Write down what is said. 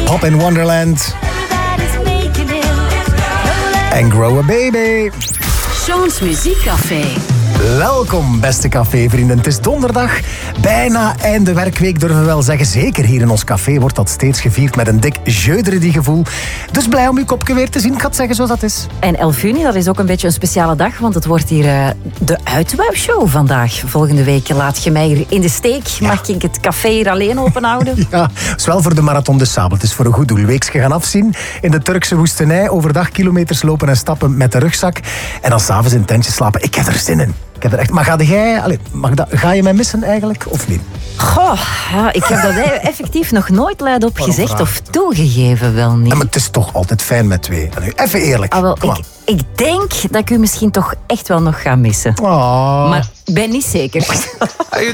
Pop in Wonderland. En Grow a Baby. Sean's Muziekcafé. Welkom, beste cafévrienden. Het is donderdag, bijna einde werkweek, durven we wel zeggen. Zeker hier in ons café wordt dat steeds gevierd met een dik jeudredi-gevoel. Dus blij om uw kopje weer te zien, ik ga het zeggen zoals dat is. En 11 juni, dat is ook een beetje een speciale dag, want het wordt hier de Uitwuipshow vandaag. Volgende week laat je mij hier in de steek. Ja. Mag ik het café hier alleen openhouden? Ja, het is wel voor de Marathon de Sabel. Het is voor een goed doel. Weeks gaan afzien in de Turkse woestenij. Overdag kilometers lopen en stappen met de rugzak. En dan s'avonds in tentjes slapen. Ik heb er zin in. Ik heb er echt... Maar ga je mij missen eigenlijk, of niet? Goh, ja, ik heb dat effectief nog nooit luidop gezegd of toegegeven, wel niet. Ja, maar het is toch altijd fijn met twee. Even eerlijk. Ik denk dat ik u misschien toch echt wel nog ga missen. Oh. Maar ik ben niet zeker.